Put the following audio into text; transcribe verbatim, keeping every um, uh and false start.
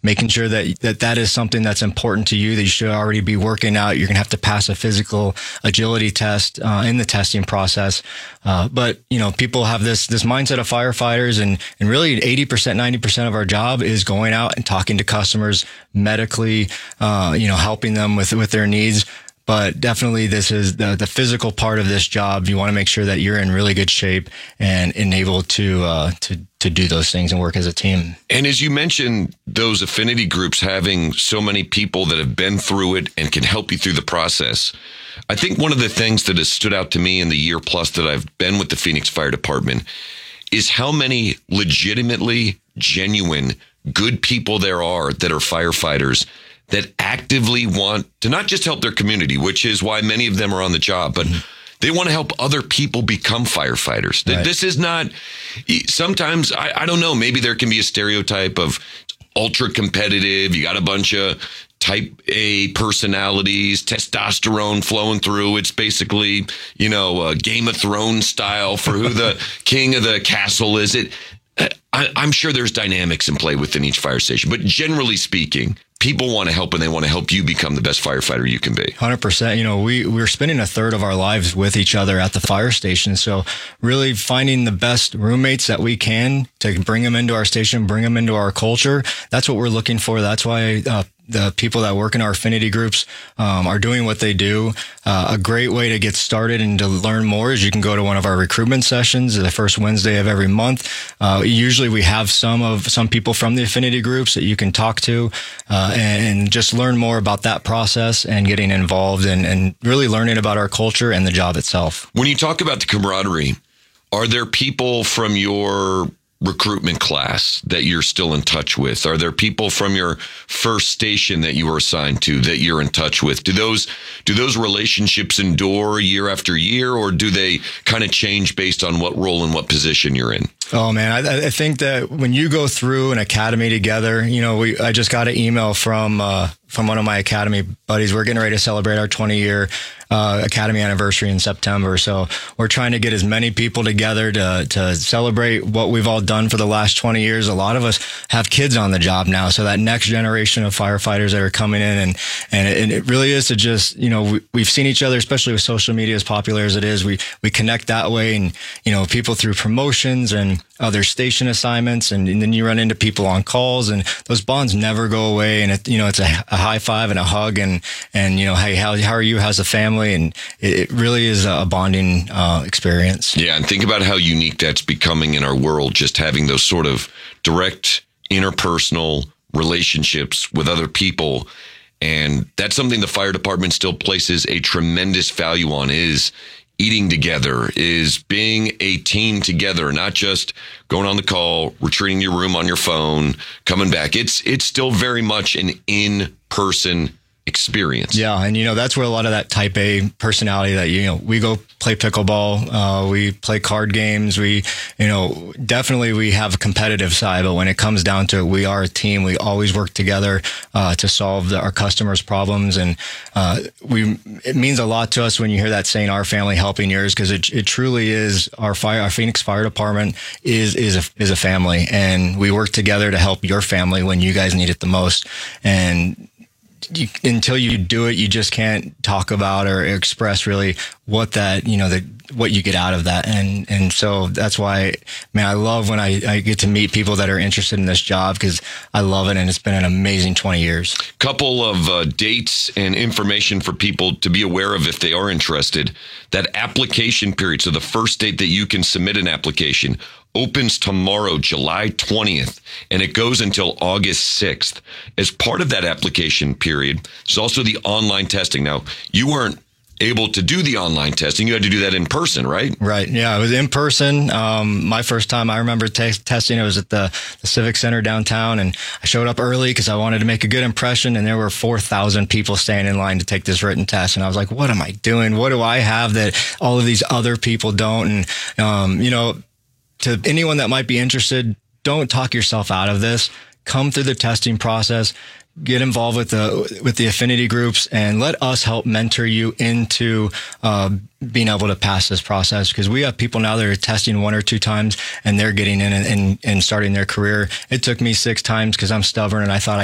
making sure that that, that is something that's important to you, that you should already be working out. You're going to have to pass a physical agility test uh, in the testing process. Uh, but, you know, people have this this mindset of firefighters, and, and really eighty percent, ninety percent of our job is going out and talking to customers medically, uh, you know, helping them with, with their needs. But definitely this is the, the physical part of this job. You want to make sure that you're in really good shape and, and able to, uh, to, to do those things and work as a team. And as you mentioned, those affinity groups having so many people that have been through it and can help you through the process. I think one of the things that has stood out to me in the year plus that I've been with the Phoenix Fire Department is how many legitimately genuine good people there are that are firefighters that actively want to not just help their community, which is why many of them are on the job, but mm-hmm. they want to help other people become firefighters. Right. This is not, sometimes, I, I don't know, maybe there can be a stereotype of ultra competitive. You got a bunch of type A personalities, testosterone flowing through. It's basically, you know, a Game of Thrones style for who the king of the castle is. It. I, I'm sure there's dynamics in play within each fire station, but generally speaking, people want to help, and they want to help you become the best firefighter you can be. one hundred percent. You know, we, we're spending a third of our lives with each other at the fire station. So really finding the best roommates that we can to bring them into our station, bring them into our culture. That's what we're looking for. That's why uh, the people that work in our affinity groups um, are doing what they do. Uh, a great way to get started and to learn more is you can go to one of our recruitment sessions the first Wednesday of every month. Uh, usually we have some of some people from the affinity groups that you can talk to uh, and, and just learn more about that process and getting involved and, and really learning about our culture and the job itself. When you talk about the camaraderie, are there people from your recruitment class that you're still in touch with? Are there people from your first station that you were assigned to that you're in touch with? Do those do those relationships endure year after year, or do they kind of change based on what role and what position you're in? Oh man, I, I think that when you go through an academy together, you know, we I just got an email from uh, from one of my academy buddies. We're getting ready to celebrate our twenty year uh, academy anniversary in September, so we're trying to get as many people together to to celebrate what we've all done for the last twenty years. A lot of us have kids on the job now, so that next generation of firefighters that are coming in, and and it, and it really is to just, you know, we, we've seen each other, especially with social media as popular as it is. We we connect that way, and you know, people through promotions and other station assignments, and, and then you run into people on calls, and those bonds never go away. And it, you know, it's a, a high five and a hug, and and you know, hey, how how are you? How's the family? And it, it really is a bonding uh, experience. Yeah, and think about how unique that's becoming in our world. Just having those sort of direct interpersonal relationships with other people. And that's something the fire department still places a tremendous value on, is eating together, is being a team together, not just going on the call, retreating your room on your phone, coming back. It's it's still very much an in-person experience. Yeah, and you know, that's where a lot of that type A personality that, you know, we go play pickleball, uh, we play card games, we, you know, definitely we have a competitive side, but when it comes down to it, we are a team. We always work together uh, to solve the, our customers' problems, and uh, we it means a lot to us when you hear that saying, "Our family helping yours," because it it truly is. Our fire, our Phoenix Fire Department is is a is a family, and we work together to help your family when you guys need it the most. And You, until you do it, you just can't talk about or express really what that, you know, the, what you get out of that. And, and so that's why, man, I love when I, I get to meet people that are interested in this job, because I love it. And it's been an amazing twenty years. Couple of uh, dates and information for people to be aware of if they are interested. That application period. So the first date that you can submit an application opens tomorrow, July twentieth, and it goes until August sixth. As part of that application period, there's also the online testing. Now, you weren't able to do the online testing. You had to do that in person, right? Right. Yeah, it was in person. Um, my first time, I remember t- testing, it was at the, the Civic Center downtown, and I showed up early because I wanted to make a good impression, and there were four thousand people standing in line to take this written test. And I was like, what am I doing? What do I have that all of these other people don't? And, um, you know, to anyone that might be interested, don't talk yourself out of this. Come through the testing process, get involved with the with the affinity groups, and let us help mentor you into uh, being able to pass this process. Because we have people now that are testing one or two times, and they're getting in and, and, and starting their career. It took me six times because I'm stubborn, and I thought I